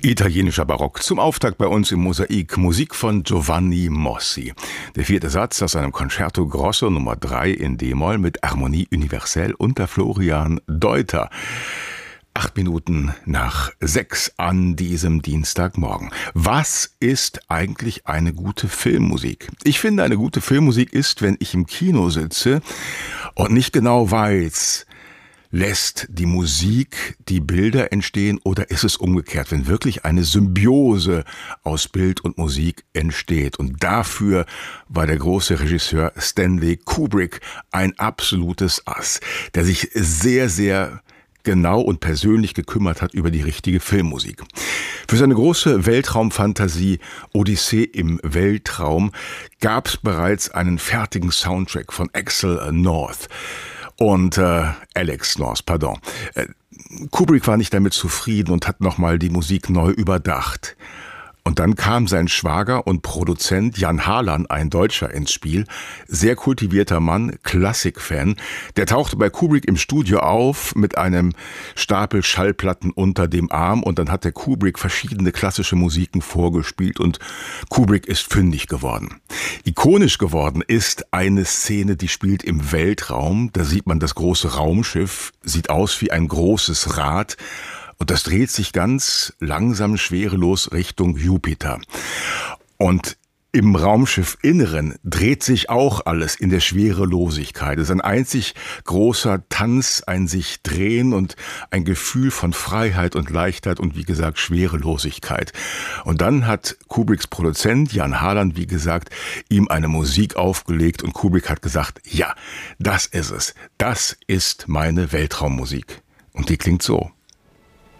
Italienischer Barock. Zum Auftakt bei uns im Mosaik Musik von Giovanni Mossi. Der vierte Satz aus einem Concerto Grosso Nummer 3 in D-Moll mit Harmonie Universelle unter Florian Deuter. 8 Minuten nach 6 an diesem Dienstagmorgen. Was ist eigentlich eine gute Filmmusik? Ich finde, eine gute Filmmusik ist, wenn ich im Kino sitze und nicht genau weiß, lässt die Musik die Bilder entstehen oder ist es umgekehrt, wenn wirklich eine Symbiose aus Bild und Musik entsteht? Und dafür war der große Regisseur Stanley Kubrick ein absolutes Ass, der sich sehr, sehr genau und persönlich gekümmert hat über die richtige Filmmusik. Für seine große Weltraumfantasie Odyssee im Weltraum gab es bereits einen fertigen Soundtrack von Axel North. Und Alex North, pardon. Kubrick war nicht damit zufrieden und hat nochmal die Musik neu überdacht. Und dann kam sein Schwager und Produzent Jan Harlan, ein Deutscher, ins Spiel. Sehr kultivierter Mann, Klassikfan. Der tauchte bei Kubrick im Studio auf mit einem Stapel Schallplatten unter dem Arm und dann hat der Kubrick verschiedene klassische Musiken vorgespielt und Kubrick ist fündig geworden. Ikonisch geworden ist eine Szene, die spielt im Weltraum. Da sieht man das große Raumschiff, sieht aus wie ein großes Rad. Und das dreht sich ganz langsam, schwerelos Richtung Jupiter. Und im Raumschiffinneren dreht sich auch alles in der Schwerelosigkeit. Es ist ein einzig großer Tanz, ein sich drehen und ein Gefühl von Freiheit und Leichtheit und wie gesagt Schwerelosigkeit. Und dann hat Kubricks Produzent Jan Harlan, wie gesagt, ihm eine Musik aufgelegt und Kubrick hat gesagt, ja, das ist es. Das ist meine Weltraummusik. Und die klingt so.